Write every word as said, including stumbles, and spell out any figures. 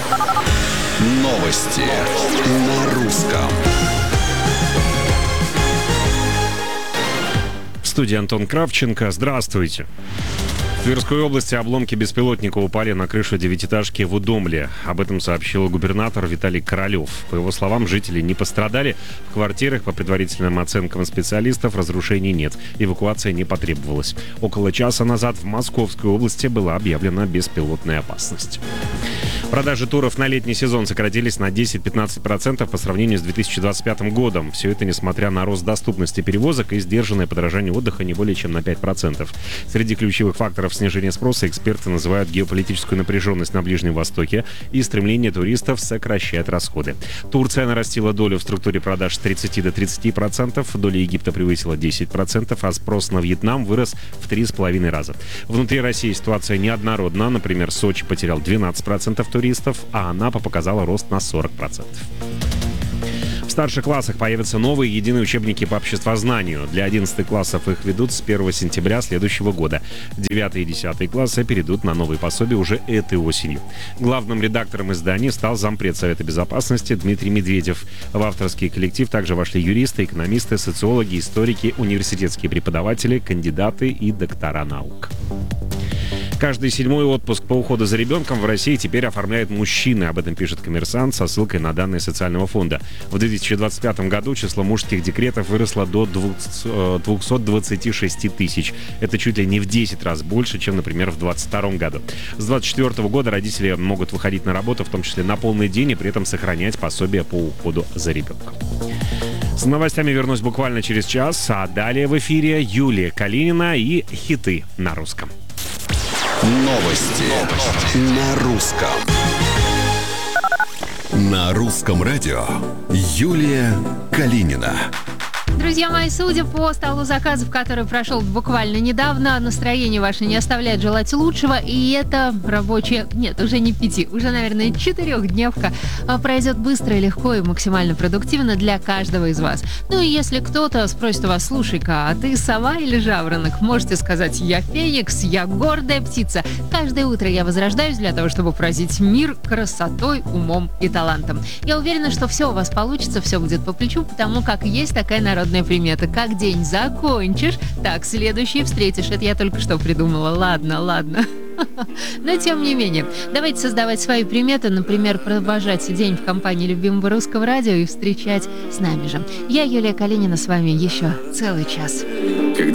Новости на русском. В студии Антон Кравченко. Здравствуйте. В Тверской области обломки беспилотника упали на крышу девятиэтажки в Удомле. Об этом сообщил губернатор Виталий Королев. По его словам, жители не пострадали. В квартирах, по предварительным оценкам специалистов, разрушений нет. Эвакуация не потребовалась. Около часа назад в Московской области была объявлена беспилотная опасность. Продажи туров на летний сезон сократились на десять-пятнадцать процентов по сравнению с две тысячи двадцать пятым годом. Все это несмотря на рост доступности перевозок и сдержанное подорожание отдыха не более чем на пять процентов. Среди ключевых факторов снижения спроса эксперты называют геополитическую напряженность на Ближнем Востоке и стремление туристов сокращать расходы. Турция нарастила долю в структуре продаж с тридцати до тридцати процентов, доля Египта превысила десять процентов, а спрос на Вьетнам вырос в три с половиной раза. Внутри России ситуация неоднородна. Например, Сочи потерял двенадцать процентов туристов, а Анапа показала рост на сорок процентов. В старших классах появятся новые единые учебники по обществознанию. Для одиннадцатых классов их ведут с первого сентября следующего года. девятый и десятый классы перейдут на новые пособия уже этой осенью. Главным редактором издания стал зампред Совета Безопасности Дмитрий Медведев. В авторский коллектив также вошли юристы, экономисты, социологи, историки, университетские преподаватели, кандидаты и доктора наук. Каждый седьмой отпуск по уходу за ребенком в России теперь оформляют мужчины. Об этом пишет «Коммерсант» со ссылкой на данные социального фонда. В две тысячи двадцать пятом году число мужских декретов выросло до двухсот двадцати шести тысяч. Это чуть ли не в десять раз больше, чем, например, в двадцать втором году. С двадцать четвёртого года родители могут выходить на работу, в том числе на полный день, и при этом сохранять пособие по уходу за ребенком. С новостями вернусь буквально через час, а далее в эфире Юлия Калинина и хиты на русском. Новости, Новости. На русском. На русском радио Юлия Калинина. Друзья мои, судя по столу заказов, который прошел буквально недавно, настроение ваше не оставляет желать лучшего, и это рабочая, нет, уже не пяти, уже, наверное, четырехдневка пройдет быстро, легко и максимально продуктивно для каждого из вас. Ну и если кто-то спросит у вас: слушай-ка, а ты сова или жаворонок? Можете сказать: я феникс, я гордая птица. Каждое утро я возрождаюсь для того, чтобы поразить мир красотой, умом и талантом. Я уверена, что все у вас получится, все будет по плечу, потому как есть такая народная примета: как день закончишь, так следующий встретишь. Это я только что придумала. Ладно, ладно. Но тем не менее, давайте создавать свои приметы, например, провожать день в компании любимого русского радио и встречать с нами же. Я, Юлия Калинина, с вами еще целый час. Когда